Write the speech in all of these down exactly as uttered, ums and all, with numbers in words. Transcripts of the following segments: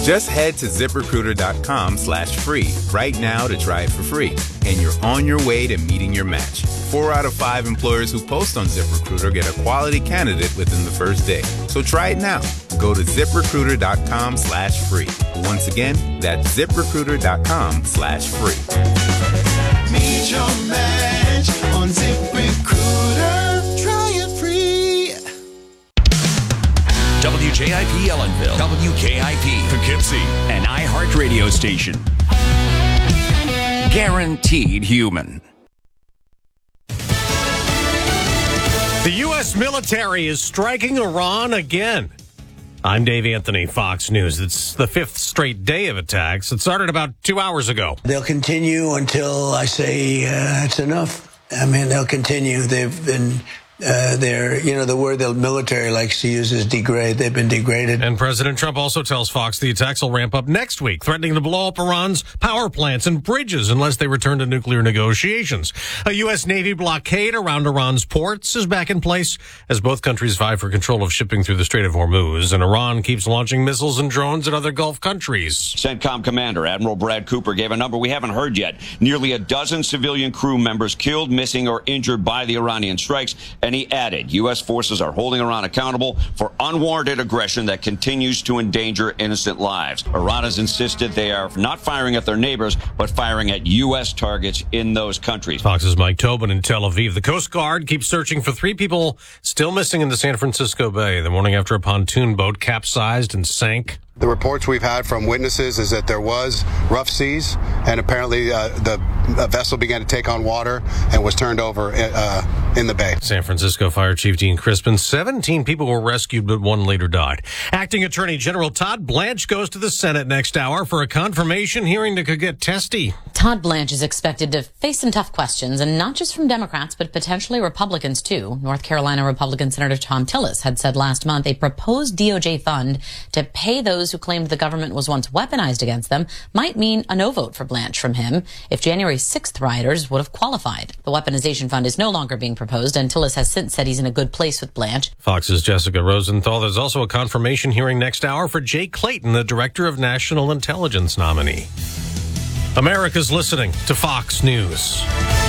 Just head to ZipRecruiter.com slash free right now to try it for free. And you're on your way to meeting your match. Four out of five employers who post on ZipRecruiter get a quality candidate within the first day. So try it now. Go to ZipRecruiter.com slash free. Once again, that's ZipRecruiter.com slash free. Meet your match on ZipRecruiter. Try it free. W J I P Ellenville, W K I P Poughkeepsie, an iHeart radio station. Guaranteed human. The U S military is striking Iran again. I'm Dave Anthony, Fox News. It's the fifth straight day of attacks. It started about two hours ago. They'll continue until I say uh, it's enough. I mean, they'll continue. They've been... Uh, they're, you know, the word the military likes to use is degrade. They've been degraded. And President Trump also tells Fox the attacks will ramp up next week, threatening to blow up Iran's power plants and bridges unless they return to nuclear negotiations. A U S. Navy blockade around Iran's ports is back in place as both countries vie for control of shipping through the Strait of Hormuz, and Iran keeps launching missiles and drones at other Gulf countries. CENTCOM Commander Admiral Brad Cooper gave a number we haven't heard yet. Nearly a dozen civilian crew members killed, missing, or injured by the Iranian strikes, and he added U S forces are holding Iran accountable for unwarranted aggression that continues to endanger innocent lives. Iran has insisted they are not firing at their neighbors, but firing at U S targets in those countries. Fox's Mike Tobin in Tel Aviv. The Coast Guard keeps searching for three people still missing in the San Francisco Bay the morning after a pontoon boat capsized and sank. The reports we've had from witnesses is that there was rough seas, and apparently uh, the uh, vessel began to take on water and was turned over uh, in the bay. San Francisco Fire Chief Dean Crispin. seventeen people were rescued, but one later died. Acting Attorney General Todd Blanche goes to the Senate next hour for a confirmation hearing that could get testy. Todd Blanche is expected to face some tough questions, and not just from Democrats, but potentially Republicans, too. North Carolina Republican Senator Tom Tillis had said last month a proposed D O J fund to pay those who claimed the government was once weaponized against them might mean a no vote for Blanche from him if January sixth rioters would have qualified. The weaponization fund is no longer being proposed, and Tillis has since said he's in a good place with Blanche. Fox's Jessica Rosenthal. There's also a confirmation hearing next hour for Jay Clayton, the Director of National Intelligence nominee. America's listening to Fox News.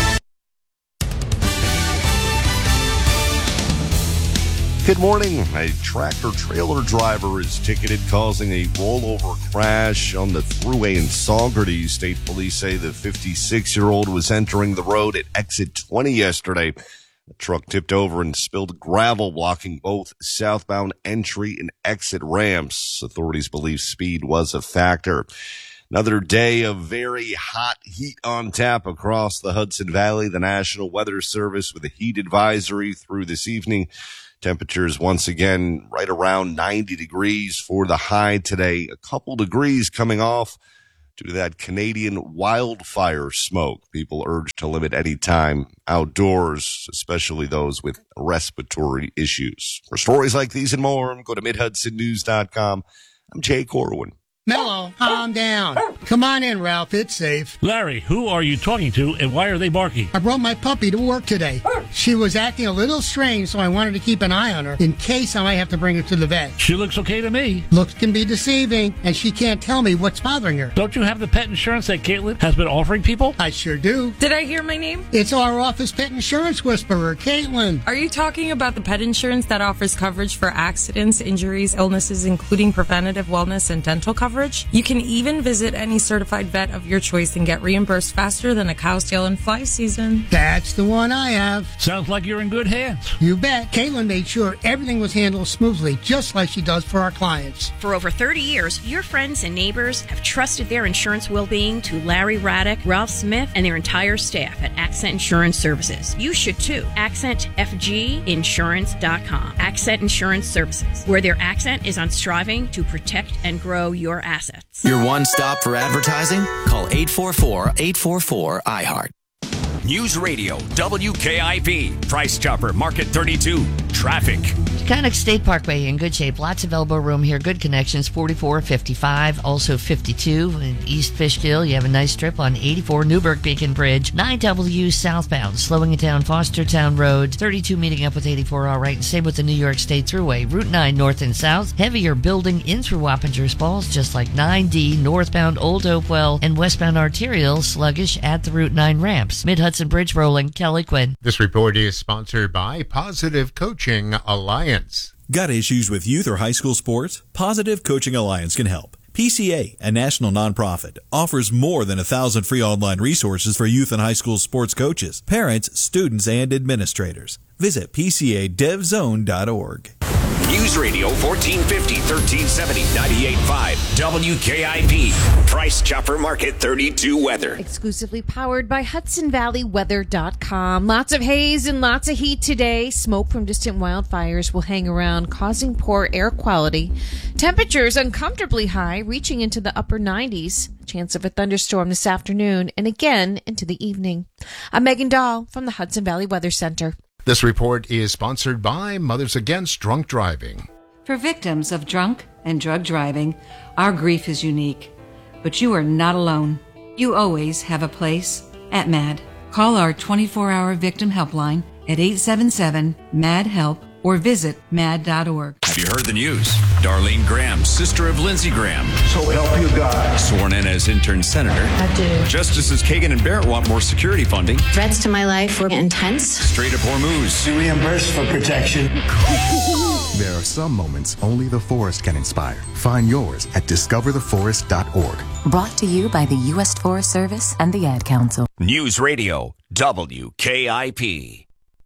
Good morning. A tractor-trailer driver is ticketed, causing a rollover crash on the thruway in Saugerties. State police say the fifty-six-year-old was entering the road at exit twenty yesterday. The truck tipped over and spilled gravel, blocking both southbound entry and exit ramps. Authorities believe speed was a factor. Another day of very hot heat on tap across the Hudson Valley. The National Weather Service with a heat advisory through this evening. Temperatures once again right around ninety degrees for the high today. A couple degrees coming off due to that Canadian wildfire smoke. People urged to limit any time outdoors, especially those with respiratory issues. For stories like these and more, go to mid hudson news dot com. I'm Jay Corwin. Mellow, calm down. Come on in, Ralph. It's safe. Larry, who are you talking to, and why are they barking? I brought my puppy to work today. She was acting a little strange, so I wanted to keep an eye on her in case I might have to bring her to the vet. She looks okay to me. Looks can be deceiving, and she can't tell me what's bothering her. Don't you have the pet insurance that Caitlin has been offering people? I sure do. Did I hear my name? It's our office pet insurance whisperer, Caitlin. Are you talking about the pet insurance that offers coverage for accidents, injuries, illnesses, including preventative wellness and dental coverage? You can even visit any certified vet of your choice and get reimbursed faster than a cow's tail in fly season. That's the one I have. Sounds like you're in good hands. You bet. Caitlin made sure everything was handled smoothly, just like she does for our clients. For over thirty years, your friends and neighbors have trusted their insurance well-being to Larry Raddick, Ralph Smith, and their entire staff at Accent Insurance Services. You should too. accent f g insurance dot com. Accent Insurance Services, where their accent is on striving to protect and grow your assets. Your one stop for advertising? Call eight four four, eight four four, I heart. News Radio, W K I P. Price Chopper, Market thirty-two. Traffic. Taconic State Parkway in good shape. Lots of elbow room here. Good connections. forty-four, fifty-five, also fifty-two. In East Fishkill, you have a nice strip on eighty-four Newburgh Beacon Bridge. nine W southbound, slowing it down Fostertown Road. thirty-two meeting up with eighty-four all right. And same with the New York State Thruway. Route nine north and south. Heavier building in through Wappingers Falls, just like nine D northbound Old Hopewell and westbound Arterial sluggish at the Route nine ramps. Mid-Hudson Bridge rolling. Kelly Quinn. This report is sponsored by Positive Coaching Alliance. Got issues with youth or high school sports? Positive Coaching Alliance can help. P C A, a national nonprofit, offers more than a thousand free online resources for youth and high school sports coaches, parents, students, and administrators. Visit P C A dev zone dot org. News Radio fourteen fifty, thirteen seventy, ninety-eight point five. W K I P. Price Chopper Market thirty-two weather. Exclusively powered by Hudson Valley Weather dot com. Lots of haze and lots of heat today. Smoke from distant wildfires will hang around, causing poor air quality. Temperatures uncomfortably high, reaching into the upper nineties. Chance of a thunderstorm this afternoon and again into the evening. I'm Megan Dahl from the Hudson Valley Weather Center. This report is sponsored by Mothers Against Drunk Driving. For victims of drunk and drug driving, our grief is unique. But you are not alone. You always have a place at MAD. Call our twenty-four hour victim helpline at eight seven seven, M A D, HELP or visit mad dot org. Have you heard the news? Darlene Graham, sister of Lindsey Graham. So help you God. Sworn in as intern senator. I do. Justices Kagan and Barrett want more security funding. Threats to my life were intense. Strait of Hormuz. To reimburse for protection. There are some moments only the forest can inspire. Find yours at discover the forest dot org. Brought to you by the U S Forest Service and the Ad Council. News Radio, W K I P.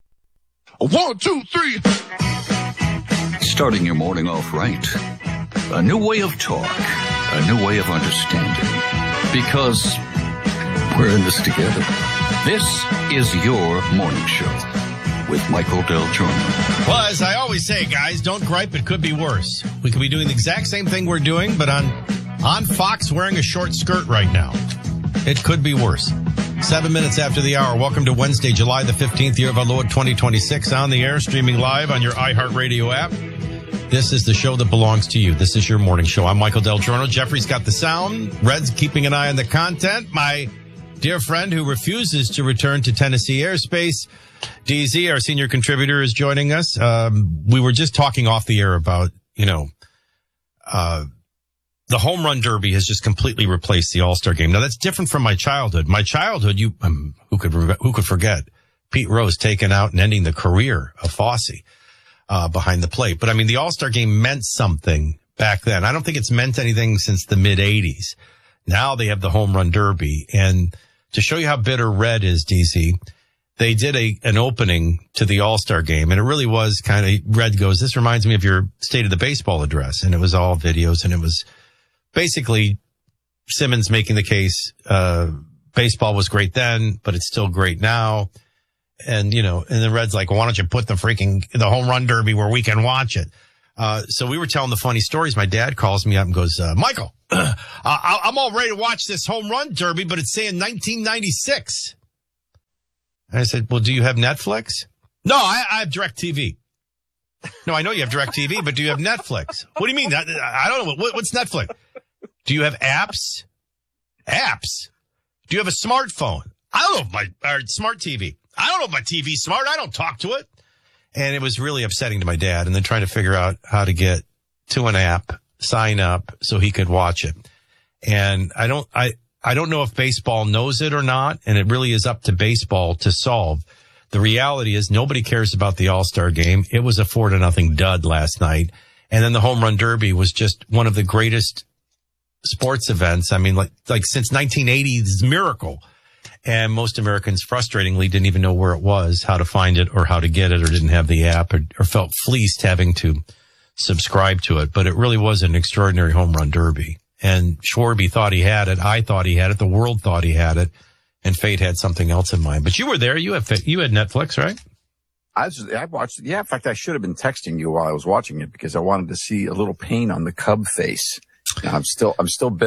One, two, three. Starting your morning off right. A new way of talk. A new way of understanding. Because we're in this together. This is your morning show with Michael Del Giorno. Well, as I always say, guys, don't gripe. It could be worse. We could be doing the exact same thing we're doing, but on, on Fox wearing a short skirt right now. It could be worse. Seven minutes after the hour. Welcome to Wednesday, July the fifteenth, year of our Lord twenty twenty-six. On the air, streaming live on your iHeartRadio app. This is the show that belongs to you. This is your morning show. I'm Michael Del Giorno. Jeffrey's got the sound. Red's keeping an eye on the content. My dear friend who refuses to return to Tennessee airspace, D Z, our senior contributor, is joining us. Um, we were just talking off the air about, you know, uh, the home run derby has just completely replaced the All-Star game. Now, that's different from my childhood. My childhood, you um, who could who could forget Pete Rose taking out and ending the career of Fosse uh, behind the plate. But, I mean, the All-Star game meant something back then. I don't think it's meant anything since the mid-eighties. Now they have the home run derby. And to show you how bitter Red is, D Z, they did a an opening to the All-Star game, and it really was kind of, Red goes, this reminds me of your State of the Baseball address. And it was all videos, and it was basically Simmons making the case, uh, baseball was great then, but it's still great now. And, you know, and the Red's like, well, why don't you put the freaking, the home run derby where we can watch it? Uh, so we were telling the funny stories. My dad calls me up and goes, uh, Michael, uh, I'm all ready to watch this home run derby, but it's saying nineteen ninety-six. And I said, well, do you have Netflix? No, I, I have DirecTV. No, I know you have DirecTV, but do you have Netflix? What do you mean? I don't know. What, what's Netflix? Do you have apps? Apps? Do you have a smartphone? I don't know if my, or smart T V. I don't know if my T V's smart. I don't talk to it. And it was really upsetting to my dad, and then trying to figure out how to get to an app, sign up so he could watch it. And I don't, I, I don't know if baseball knows it or not. And it really is up to baseball to solve. The reality is nobody cares about the All-Star game. It was a four to nothing dud last night. And then the home run derby was just one of the greatest sports events. I mean, like, like since nineteen eighty's miracle. And most Americans, frustratingly, didn't even know where it was, how to find it or how to get it, or didn't have the app, or, or felt fleeced having to subscribe to it. But it really was an extraordinary home run derby. And Schwarby thought he had it. I thought he had it. The world thought he had it. And fate had something else in mind. But you were there. You have you had Netflix, right? I was, I watched it. Yeah, in fact, I should have been texting you while I was watching it because I wanted to see a little pain on the Cub face. And I'm still, I'm still bitter.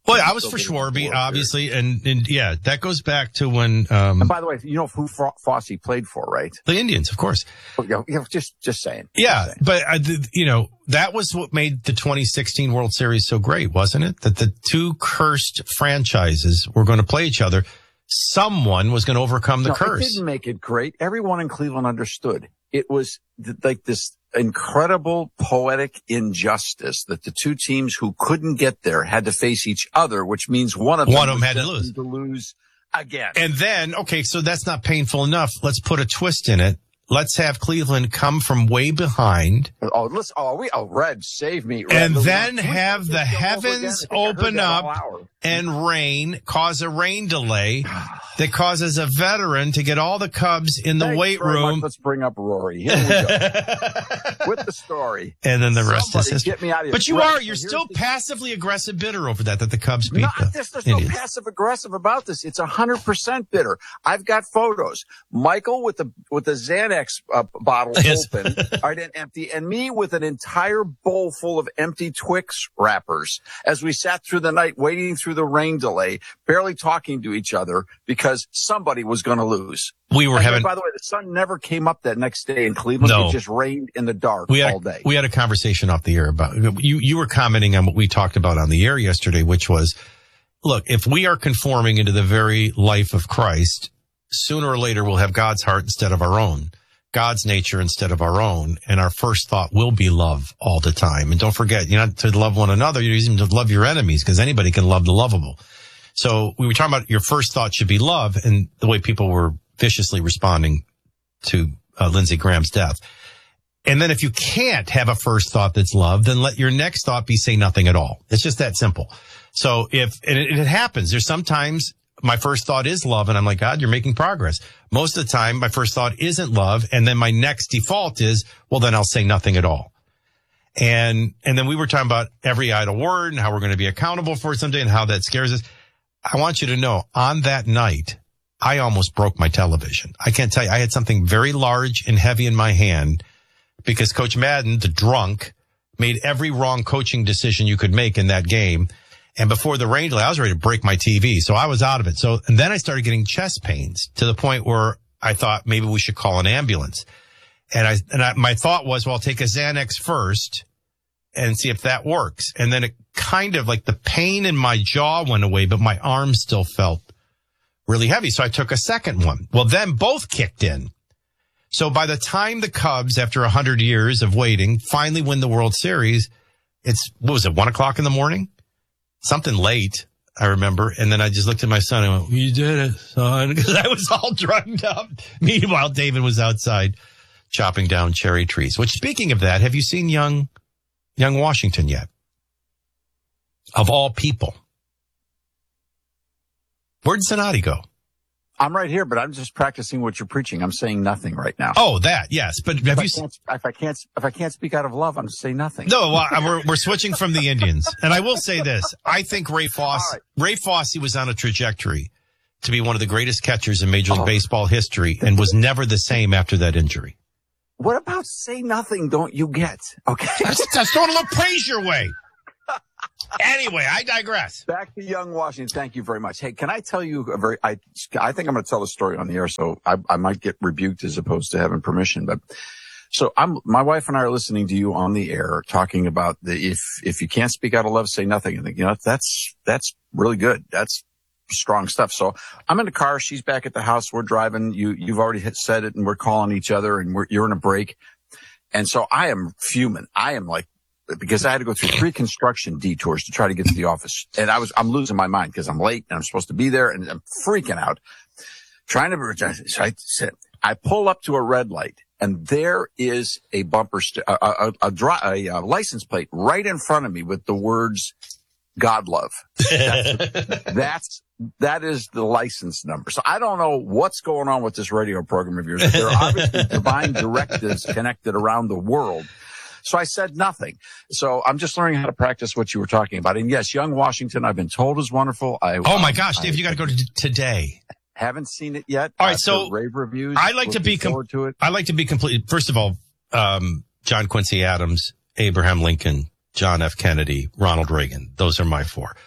Well, I was for Schwarby, obviously, and, and yeah, that goes back to when. Um, and by the way, you know who Fosse played for, right? The Indians, of course. Oh, yeah, yeah, just just saying. Yeah, just saying. but uh, you know that was what made the twenty sixteen World Series so great, wasn't it? That the two cursed franchises were going to play each other. Someone was going to overcome the no, curse. It didn't make it great. Everyone in Cleveland understood. It was th- like this incredible poetic injustice that the two teams who couldn't get there had to face each other, which means one of them, one of them had to destined lose. to lose again. And then, okay, so that's not painful enough. Let's put a twist in it. Let's have Cleveland come from way behind. Oh, listen, oh, we, oh, Red, save me. Red, and the then one, have the heavens open up and rain, cause a rain delay that causes a veteran to get all the Cubs in the Thanks weight very room. Much. Let's bring up Rory. Here we go. With the story. And then the rest Somebody is history. Get me out of here. But you right, are, you're so still the... passively aggressive bitter over that, that the Cubs beat Not the this, there's Indians. no passive aggressive about this. It's a hundred percent bitter. I've got photos. Michael with the, with the Xanax uh, bottle Yes. open, right, and empty, and me with an entire bowl full of empty Twix wrappers as we sat through the night waiting through the rain delay, barely talking to each other because somebody was going to lose. We were and having, then, by the way, the sun never came up that next day in Cleveland. No. It just rained in the dark we had all a, day. We had a conversation off the air about, you, you were commenting on what we talked about on the air yesterday, which was, look, if we are conforming into the very life of Christ, sooner or later we'll have God's heart instead of our own, God's nature instead of our own. And our first thought will be love all the time. And don't forget, you're not to love one another. You're even to love your enemies because anybody can love the lovable. So we were talking about your first thought should be love and the way people were viciously responding to uh, Lindsey Graham's death. And then if you can't have a first thought that's love, then let your next thought be say nothing at all. It's just that simple. So if, and it, it happens, there's sometimes my first thought is love and I'm like, God, you're making progress. Most of the time my first thought isn't love. And then my next default is, well, then I'll say nothing at all. And, and then we were talking about every idle word and how we're going to be accountable for it someday and how that scares us. I want you to know on that night, I almost broke my television. I can't tell you. I had something very large and heavy in my hand because Coach Madden, the drunk, made every wrong coaching decision you could make in that game. And before the rain delay, I was ready to break my T V. So I was out of it. So, and then I started getting chest pains to the point where I thought maybe we should call an ambulance. And I, and I, my thought was, well, I'll take a Xanax first and see if that works. And then it kind of like the pain in my jaw went away, but my arm still felt really heavy. So I took a second one. Well, then both kicked in. So by the time the Cubs, after a hundred years of waiting, finally win the World Series, it's, what was it, one o'clock in the morning? Something late, I remember. And then I just looked at my son and went, you did it, son, because I was all drugged up. Meanwhile, David was outside chopping down cherry trees. Which, speaking of that, have you seen young, young Washington yet? Of all people. Where'd Zanotti go? I'm right here, but I'm just practicing what you're preaching. I'm saying nothing right now. Oh, that, yes. But have if you I can't, if I can't, if I can't speak out of love, I'm saying nothing. No, well, we're, we're switching from the Indians. And I will say this. I think Ray Fosse, right. Ray Fosse was on a trajectory to be one of the greatest catchers in Major League oh. Baseball history and was never the same after that injury. What about say nothing don't you get? Okay. That's, that's throwing a little praise your way. Anyway, I digress. Back to young Washington. Thank you very much. Hey, can I tell you a very, I, I think I'm going to tell a story on the air, so I, I might get rebuked as opposed to having permission, but so I'm, my wife and I are listening to you on the air talking about the, if, if you can't speak out of love, say nothing. And you know, that's, that's really good. That's strong stuff. So I'm in the car. She's back at the house. We're driving. You, you've already hit, said it and we're calling each other and we're, you're in a break. And so I am fuming. I am like, because I had to go through three construction detours to try to get to the office. And I was, I'm losing my mind because I'm late and I'm supposed to be there and I'm freaking out. Trying to, so I, I pull up to a red light and there is a bumper, st- a, a, a, a, a license plate right in front of me with the words God love. That's, that's, that is the license number. So I don't know what's going on with this radio program of yours. There are obviously divine directives connected around the world. So I said nothing. So I'm just learning how to practice what you were talking about. And yes, young Washington, I've been told is wonderful. I, oh my um, gosh, Dave, I, you got to go to today. Haven't seen it yet. All right, so rave reviews. I like to be com- to it. I like to be complete. First of all, um, John Quincy Adams, Abraham Lincoln, John F. Kennedy, Ronald Reagan. Those are my four.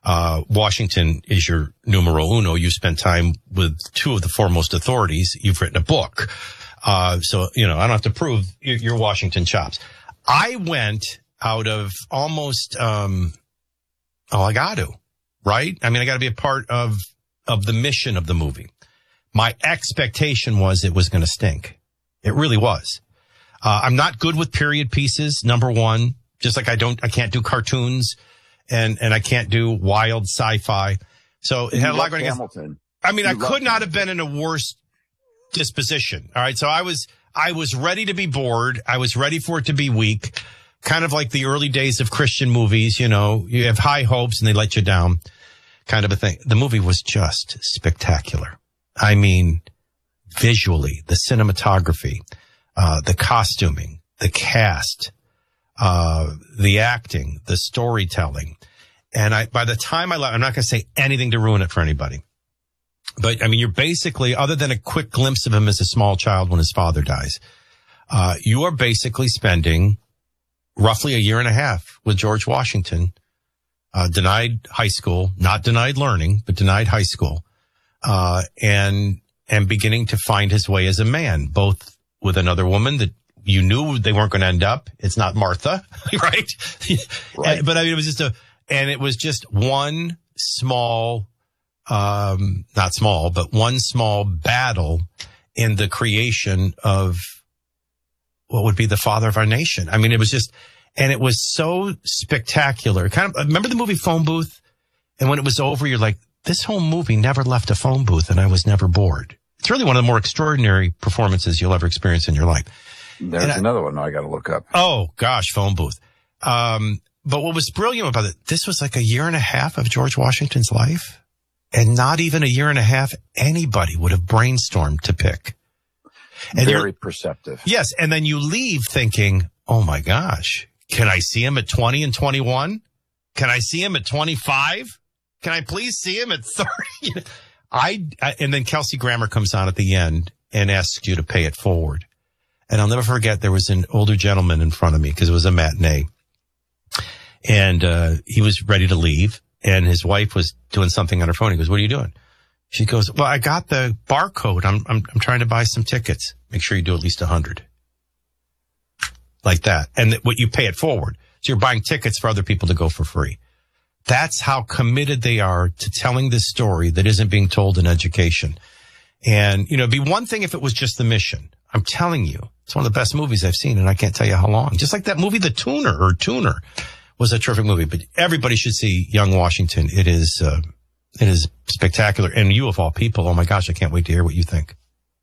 Uh, Washington is your numero uno. You spent time with two of the foremost authorities. You've written a book. Uh, so, you know, I don't have to prove your, your Washington chops. I went out of almost, um, oh, I got to, right? I mean, I got to be a part of, of the mission of the movie. My expectation was it was going to stink. It really was. Uh, I'm not good with period pieces, number one, just like I don't, I can't do cartoons. And, and I can't do wild sci-fi. So it had a lot going against. I mean, I could not have been in a worse disposition. All right. So I was, I was ready to be bored. I was ready for it to be weak. Kind of like the early days of Christian movies. You know, you have high hopes and they let you down, kind of a thing. The movie was just spectacular. I mean, visually, the cinematography, uh, the costuming, the cast, uh, the acting, the storytelling. And I, by the time I left, I'm not going to say anything to ruin it for anybody. But I mean, you're basically, other than a quick glimpse of him as a small child when his father dies, uh, you are basically spending roughly a year and a half with George Washington, uh, denied high school, not denied learning, but denied high school, uh, and, and beginning to find his way as a man, both with another woman that you knew they weren't going to end up. It's not Martha, right? right. And, but I mean, it was just a, and it was just one small, um, not small, but one small battle in the creation of what would be the father of our nation. I mean, it was just, and it was so spectacular. Kind of, remember the movie Phone Booth? And when it was over, you're like, this whole movie never left a phone booth and I was never bored. It's really one of the more extraordinary performances you'll ever experience in your life. There's and another I, one I got to look up. Oh gosh, Phone Booth. Um, but what was brilliant about it, this was like a year and a half of George Washington's life, and not even a year and a half anybody would have brainstormed to pick. And Very perceptive. Yes, and then you leave thinking, oh my gosh, can I see him at twenty and twenty-one? Can I see him at twenty-five? Can I please see him at thirty? I, I and then Kelsey Grammer comes on at the end and asks you to pay it forward. And I'll never forget, there was an older gentleman in front of me because it was a matinee. And uh he was ready to leave. And his wife was doing something on her phone. He goes, what are you doing? She goes, well, I got the barcode. I'm I'm, I'm trying to buy some tickets. Make sure you do at least a hundred. Like that. And what you pay it forward. So you're buying tickets for other people to go for free. That's how committed they are to telling this story that isn't being told in education. And, you know, it'd be one thing if it was just the mission. I'm telling you, it's one of the best movies I've seen, and I can't tell you how long. Just like that movie, The Tuner, or Tuner, was a terrific movie. But everybody should see Young Washington. It is, uh, it is spectacular. And you, of all people, oh my gosh, I can't wait to hear what you think.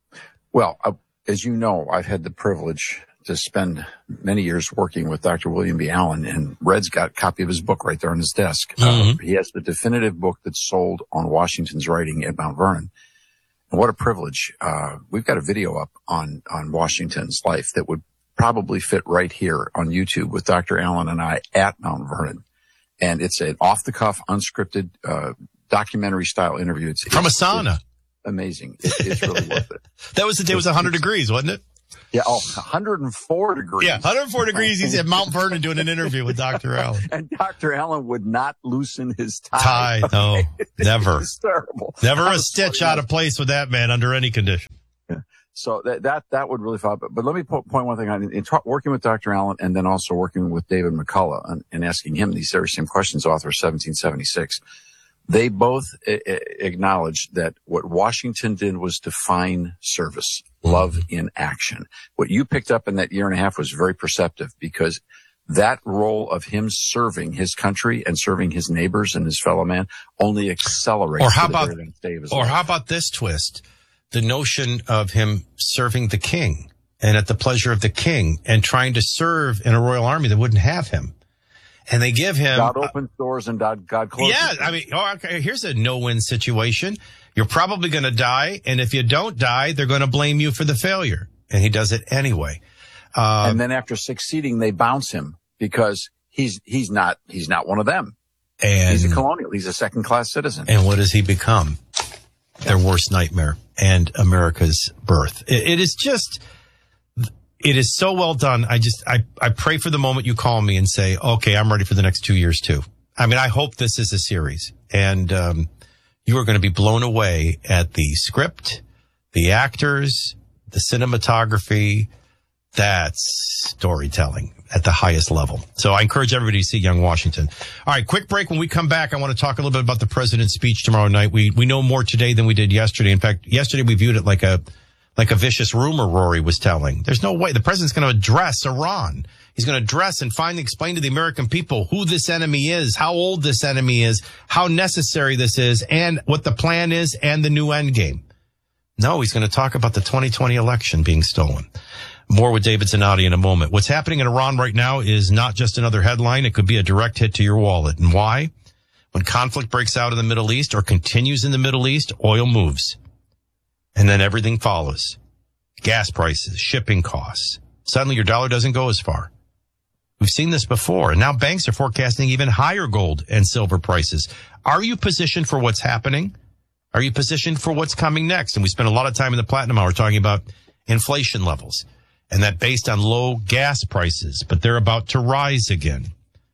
Well, uh, as you know, I've had the privilege to spend many years working with Doctor William B. Allen, and Red's got a copy of his book right there on his desk. Mm-hmm. Uh, he has the definitive book that's sold on Washington's writing at Mount Vernon. And what a privilege. Uh, we've got a video up on, on Washington's life that would probably fit right here on YouTube with Doctor Allen and I at Mount Vernon. And it's an off-the-cuff, unscripted, uh, documentary-style interview. It's, From it's, a sauna. It's amazing. It, it's really worth it. That was the day it was one hundred degrees, wasn't it? Yeah, oh, one hundred four degrees. Yeah, one hundred four degrees. He's at Mount Vernon doing an interview with Doctor Allen. And Doctor Allen would not loosen his tie. Tie, no, never. It's terrible. Never a stitch out of place with that man under any condition. Yeah. So that, that, that would really fall. But, but let me po- point one thing out. In, in tra- working with Doctor Allen and then also working with David McCullough and, and asking him these very same questions, author of seventeen seventy-six, they both uh, acknowledged that what Washington did was define service, love in action. What you picked up in that year and a half was very perceptive, because that role of him serving his country and serving his neighbors and his fellow man only accelerates. Or how to the about, very last day of his or life. how about this twist? The notion of him serving the king and at the pleasure of the king and trying to serve in a royal army that wouldn't have him. And they give him God opens doors and God, God closes. Yeah, I mean, oh, okay, here's a no-win situation. You're probably going to die, and if you don't die, they're going to blame you for the failure. And he does it anyway. Um, and then after succeeding, they bounce him because he's he's not he's not one of them. And he's a colonial. He's a second-class citizen. And what does he become? Their worst nightmare and America's birth. It, it is just. It is so well done. I just, I, I pray for the moment you call me and say, okay, I'm ready for the next two years too. I mean, I hope this is a series, and um, you are going to be blown away at the script, the actors, the cinematography. That's storytelling at the highest level. So I encourage everybody to see Young Washington. All right, quick break. When we come back, I want to talk a little bit about the president's speech tomorrow night. We we know more today than we did yesterday. In fact, yesterday we viewed it like a like a vicious rumor Rory was telling. There's no way. The president's going to address Iran. He's going to address and finally explain to the American people who this enemy is, how old this enemy is, how necessary this is, and what the plan is and the new end game. No, he's going to talk about the twenty twenty election being stolen. More with David Zanotti in a moment. What's happening in Iran right now is not just another headline. It could be a direct hit to your wallet. And why? When conflict breaks out in the Middle East or continues in the Middle East, oil moves. And then everything follows. Gas prices, shipping costs. Suddenly your dollar doesn't go as far. We've seen this before. And now banks are forecasting even higher gold and silver prices. Are you positioned for what's happening? Are you positioned for what's coming next? And we spent a lot of time in the Platinum Hour talking about inflation levels. And that based on low gas prices, but they're about to rise again.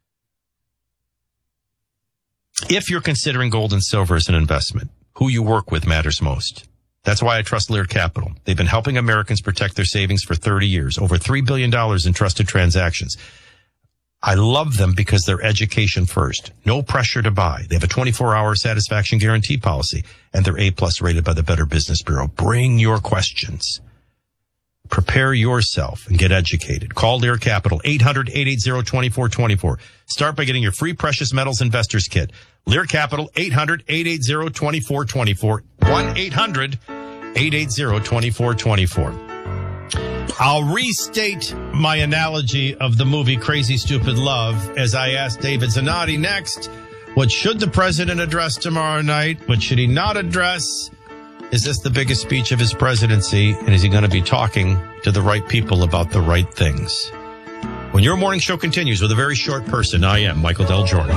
If you're considering gold and silver as an investment, who you work with matters most. That's why I trust Lear Capital. They've been helping Americans protect their savings for thirty years, over three billion dollars in trusted transactions. I love them because they're education first. No pressure to buy. They have a twenty-four hour satisfaction guarantee policy, and they're A-plus rated by the Better Business Bureau. Bring your questions. Prepare yourself and get educated. Call Lear Capital, eight hundred, eight eight zero, two four two four. Start by getting your free Precious Metals Investors Kit. Lear Capital, eight hundred, eight eight zero, two four two four. one eight hundred, eight eight zero, two four two four. I'll restate my analogy of the movie Crazy Stupid Love as I ask David Zanotti next. What should the president address tomorrow night? What should he not address? Is this the biggest speech of his presidency? And is he going to be talking to the right people about the right things? When your morning show continues with a very short person, I am Michael Del Giorno.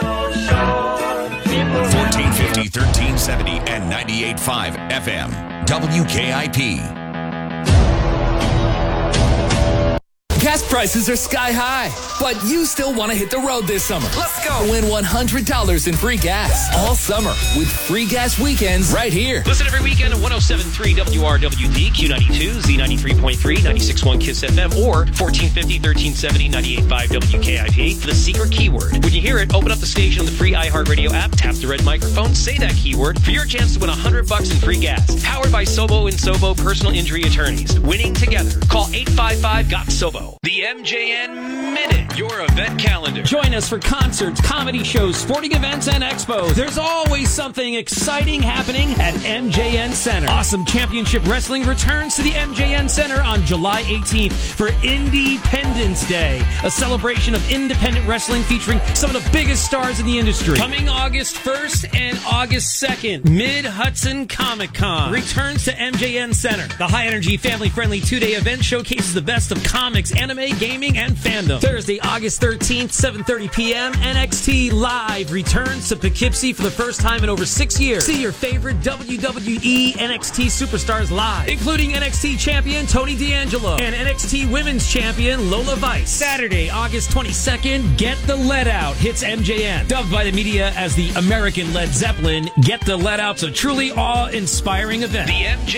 fourteen fifty, thirteen seventy, and ninety-eight point five F M. W K I P. Gas prices are sky high, but you still want to hit the road this summer. Let's go. Win one hundred dollars in free gas all summer with free gas weekends right here. Listen every weekend at one oh seven point three W R W D, Q ninety-two, Z ninety-three point three, ninety-six point one KISS F M, or fourteen fifty, thirteen seventy, ninety-eight point five W K I P for the secret keyword. When you hear it, open up the station on the free iHeartRadio app, tap the red microphone, say that keyword for your chance to win one hundred bucks in free gas. Powered by Sobo and Sobo Personal Injury Attorneys. Winning together. Call eight five five, G O T, SOBO. The M J N Minute, your event calendar. Join us for concerts, comedy shows, sporting events, and expos. There's always something exciting happening at M J N Center. Awesome Championship Wrestling returns to the M J N Center on July eighteenth for Independence Day, a celebration of independent wrestling featuring some of the biggest stars in the industry. Coming August first and August second, Mid-Hudson Comic Con returns to M J N Center. The high-energy, family-friendly two-day event showcases the best of comics, anime, gaming, and fandom. Thursday, August thirteenth, seven thirty p.m., N X T Live returns to Poughkeepsie for the first time in over six years. See your favorite W W E N X T superstars live, including N X T champion Tony D'Angelo and N X T women's champion Lola Vice. Saturday, August twenty-second, Get the Let Out hits M J N. Dubbed by the media as the American Led Zeppelin, Get the Let Out's a truly awe-inspiring event. The M J